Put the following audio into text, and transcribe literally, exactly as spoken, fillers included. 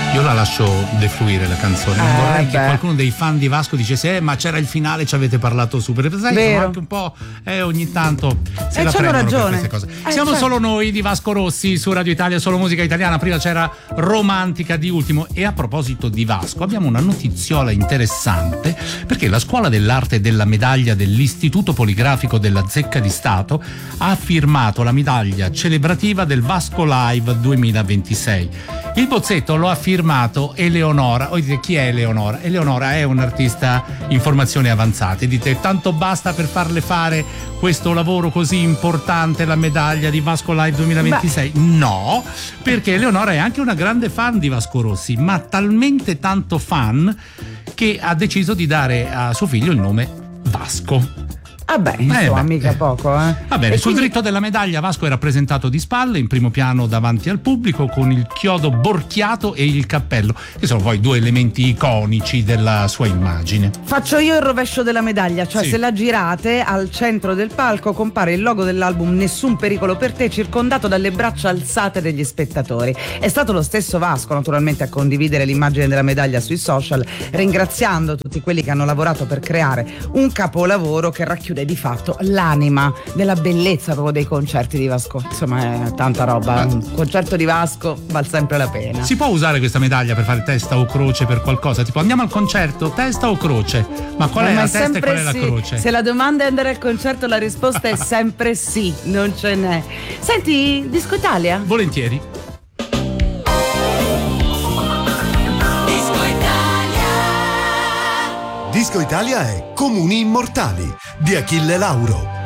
Io la lascio defluire la canzone, non eh, vorrei beh. che qualcuno dei fan di Vasco dicesse eh ma c'era il finale, ci avete parlato super, sai, Vero. anche un po' eh, ogni tanto se Eh, la c'hanno prendono ragione. per queste cose. Eh, Siamo certo. solo noi di Vasco Rossi su Radio Italia, solo musica italiana. Prima c'era Romantica di Ultimo. E a proposito di Vasco abbiamo una notiziola interessante, perché la Scuola dell'Arte della Medaglia dell'Istituto Poligrafico della Zecca di Stato ha firmato la medaglia celebrativa del Vasco Live duemilaventisei. Il bozzetto lo ha firmato Eleonora. O dite, chi è Eleonora? Eleonora è un'artista in formazione avanzata. E dite, tanto basta per farle fare questo lavoro così importante, la medaglia di Vasco Live duemilaventisei? Beh. No, perché Eleonora è anche una grande fan di Vasco Rossi, ma talmente tanto fan che ha deciso di dare a suo figlio il nome Vasco. Ah beh, insomma, Eh, beh, mica eh. poco, eh. Va bene, E sul quindi- dritto della medaglia Vasco è rappresentato di spalle, in primo piano davanti al pubblico, con il chiodo borchiato e il cappello, che sono poi due elementi iconici della sua immagine. Faccio io il rovescio della medaglia, cioè Sì. se la girate al centro del palco compare il logo dell'album Nessun pericolo per te, circondato dalle braccia alzate degli spettatori. È stato lo stesso Vasco naturalmente a condividere l'immagine della medaglia sui social, ringraziando tutti quelli che hanno lavorato per creare un capolavoro che racchiude di fatto l'anima della bellezza proprio dei concerti di Vasco. Insomma è tanta roba, un concerto di Vasco vale sempre la pena. Si può usare questa medaglia per fare testa o croce per qualcosa? Tipo andiamo al concerto, testa o croce? Ma qual è Eh, la ma testa e sempre qual è la sì. croce? Se la domanda è andare al concerto, la risposta è sempre sì, non ce n'è. Senti, Disco Italia? Volentieri. Disco Italia è Comuni Immortali di Achille Lauro.